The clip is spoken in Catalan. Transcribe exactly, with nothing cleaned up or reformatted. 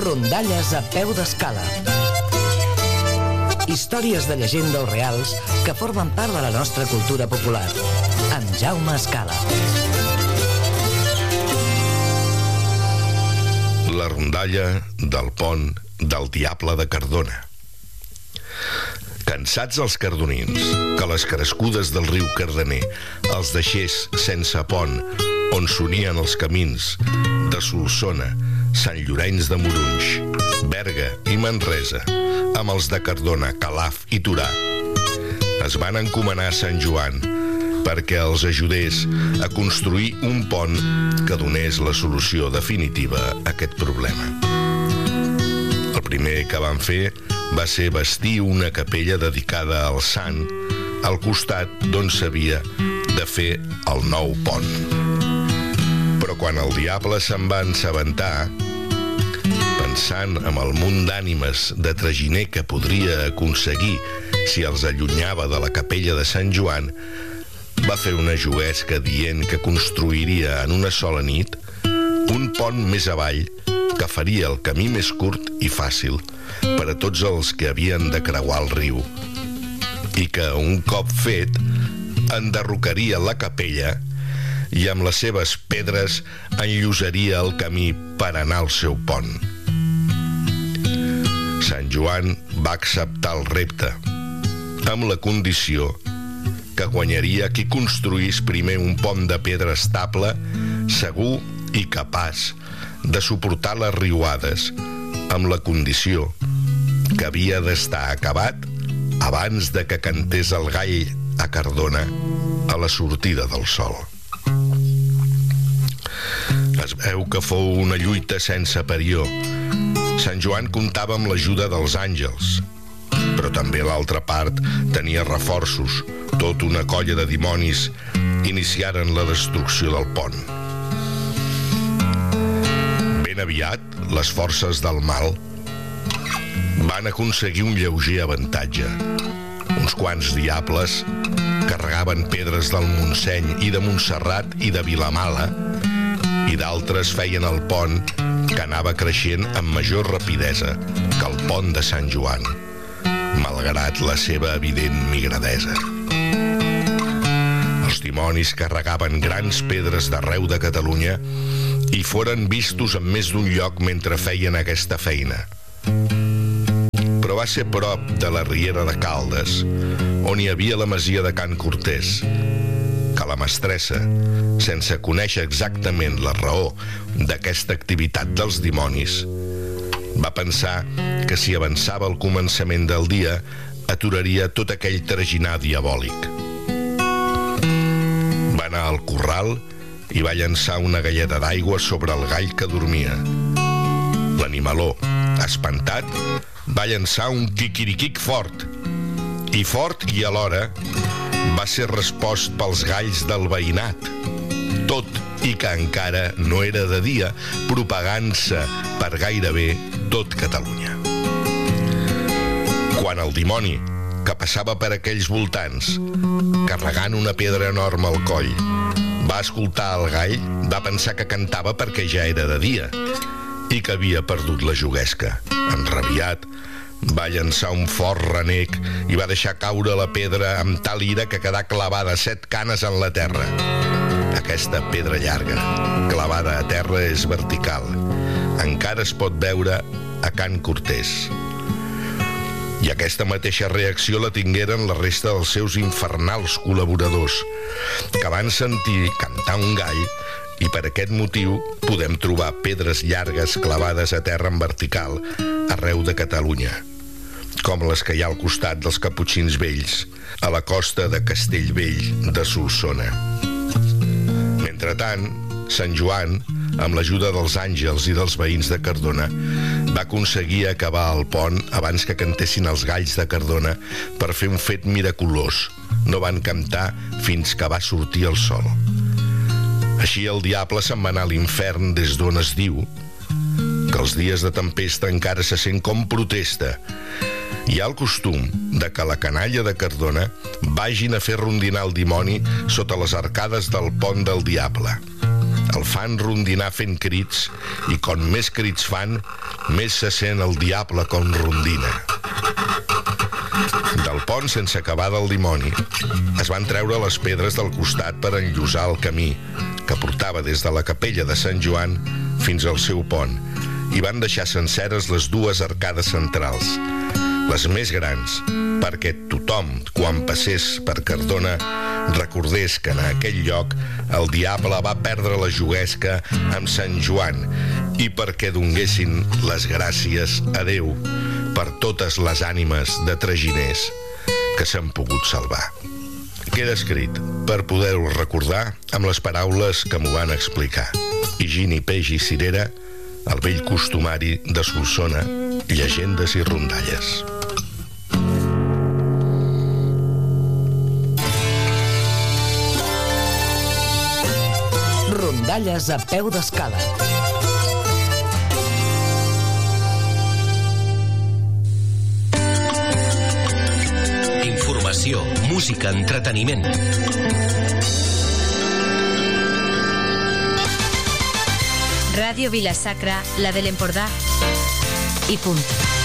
Rondalles a peu d'escala. Històries de llegenda o reals que formen part de la nostra cultura popular. Amb Jaume Escala. La rondalla del pont del Diable de Cardona. Cansats els cardonins que les crescudes del riu Cardener els deixés sense pont on s'unien els camins de Solsona, Sant Llorenç de Morunys, Berga i Manresa amb els de Cardona, Calaf i Torà, es van encomanar a Sant Joan perquè els ajudés a construir un pont que donés la solució definitiva a aquest problema. El primer que van fer va ser vestir una capella dedicada al sant al costat d'on s'havia de fer el nou pont. Però quan el diable se'n va assabentar, pensant en el munt d'ànimes de traginer que podria aconseguir si els allunyava de la capella de Sant Joan, va fer una juguesca dient que construiria en una sola nit un pont més avall que faria el camí més curt i fàcil per a tots els que havien de creuar el riu, i que un cop fet enderrocaria la capella i amb les seves pedres enllosaria el camí per anar al seu pont. Sant Joan va acceptar el repte amb la condició que guanyaria qui construís primer un pont de pedra estable, segur i capaç de suportar les riuades, amb la condició que havia d'estar acabat abans de que cantés el gall a Cardona a la sortida del sol. Es veu que fou una lluita sense parió. Sant Joan comptava amb l'ajuda dels àngels, però també l'altra part tenia reforços. Tot una colla de dimonis iniciaren la destrucció del pont. Ben aviat, les forces del mal van aconseguir un lleuger avantatge. Uns quants diables carregaven pedres del Montseny i de Montserrat i de Vilamala, i d'altres feien el pont que anava creixent amb major rapidesa que el pont de Sant Joan, malgrat la seva evident migradesa. Els dimonis carregaven grans pedres d'arreu de Catalunya i foren vistos en més d'un lloc mentre feien aquesta feina. Però va ser prop de la riera de Caldes, on hi havia la masia de Can Cortés, que la mestressa, sense conèixer exactament la raó d'aquesta activitat dels dimonis, va pensar que si avançava el començament del dia aturaria tot aquell traginar diabòlic. Va anar al corral i va llançar una galleda d'aigua sobre el gall que dormia. L'animaló, espantat, va llançar un quiquiriquic fort, i fort i alhora va ser respost pels galls del veïnat, tot i que encara no era de dia, propagant-se per gairebé tot Catalunya. Quan el dimoni, que passava per aquells voltants, carregant una pedra enorme al coll, va escoltar el gall, va pensar que cantava perquè ja era de dia i que havia perdut la juguesca. Enrabiat, va llançar un fort renec i va deixar caure la pedra amb tal ira que quedà clavada set canes en la terra. Aquesta pedra llarga, clavada a terra, és vertical. Encara es pot veure a Can Cortés. I aquesta mateixa reacció la tingueren la resta dels seus infernals col·laboradors, que van sentir cantar un gall, i per aquest motiu podem trobar pedres llargues clavades a terra en vertical arreu de Catalunya, com les que hi ha al costat dels Caputxins Vells, a la costa de Castellvell de Solsona. Mentrestant, Sant Joan, amb l'ajuda dels àngels i dels veïns de Cardona, va aconseguir acabar el pont abans que cantessin els galls de Cardona per fer un fet miraculós. No van cantar fins que va sortir el sol. Així el diable se'n va anar a l'infern des d'on es diu que els dies de tempesta encara se sent com protesta. Hi ha el costum de que la canalla de Cardona vagin a fer rondinar el dimoni sota les arcades del pont del diable. El fan rondinar fent crits, i com més crits fan, més se sent el diable com rondina. Del pont sense acabar del dimoni es van treure les pedres del costat per enllosar el camí que portava des de la capella de Sant Joan fins al seu pont, i van deixar senceres les dues arcades centrals, les més grans, perquè tothom, quan passés per Cardona, recordés que en aquell lloc el diable va perdre la juguesca amb Sant Joan, i perquè donguessin les gràcies a Déu per totes les ànimes de traginers que s'han pogut salvar. Queda escrit per poder-ho recordar amb les paraules que m'ho van explicar. Higini Peix i Cirera, el vell costumari de Solsona, llegendes i rondalles. Rondalles a peu d'escala. Informació, música, entreteniment. Ràdio Vila-sacra, la de l'Empordà i punt.